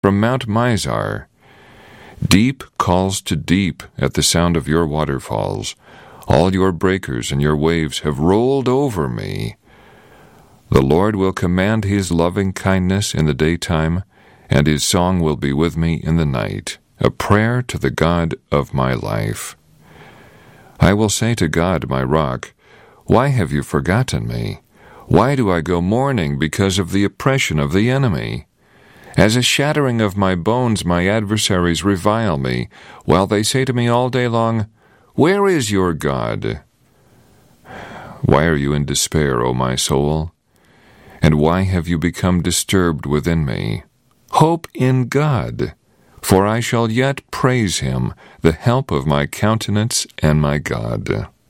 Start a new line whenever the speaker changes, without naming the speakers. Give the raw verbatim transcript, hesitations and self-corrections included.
from Mount Mizar. Deep calls to deep at the sound of your waterfalls. All your breakers and your waves have rolled over me. The Lord will command his loving kindness in the daytime, and his song will be with me in the night, a prayer to the God of my life. I will say to God, my rock, why have you forgotten me? Why do I go mourning because of the oppression of the enemy? As a shattering of my bones, my adversaries revile me, while they say to me all day long, where is your God? Why are you in despair, O my soul? And why have you become disturbed within me? Hope in God, for I shall yet praise him, the help of my countenance and my God.